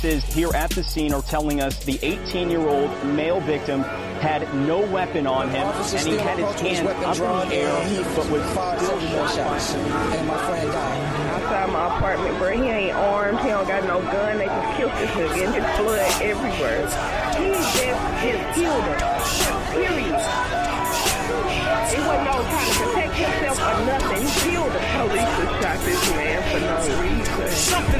Here at the scene are telling us the 18-year-old male victim had no weapon on him, and he had his hand up in the air, but was still shots. And my friend died. Outside my apartment, bro, he ain't armed, he don't got no gun, they just killed this nigga, and his blood everywhere. He just killed him, period. It wasn't no trying to protect himself or nothing. He killed the police and shot this man for no reason.